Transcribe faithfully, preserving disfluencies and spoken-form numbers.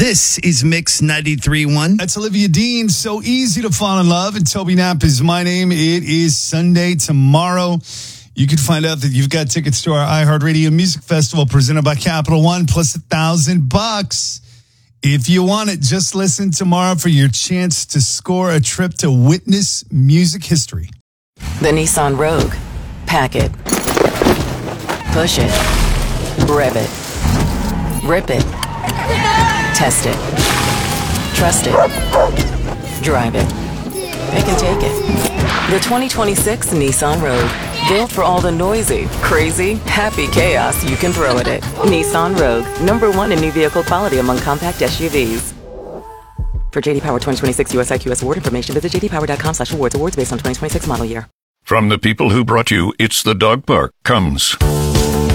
This is Mix ninety-three point one. That's Olivia Dean. So easy to fall in love. And Toby Knapp is my name. It is Sunday tomorrow. You can find out that you've got tickets to our iHeartRadio Music Festival presented by Capital One, plus a thousand bucks. If you want it, just listen tomorrow for your chance to score a trip to witness music history. The Nissan Rogue. Pack it. Push it. Rev it. Rip it. Test it. Trust it. Drive it. Pick and take it. The twenty twenty-six Nissan Rogue. Built for all the noisy, crazy, happy chaos you can throw at it. Nissan Rogue. Number one in new vehicle quality among compact S U Vs. For J D Power twenty twenty-six U S I Q S award information, visit j d power dot com slash awards. Awards based on twenty twenty-six model year. From the people who brought you It's the Dog Park comes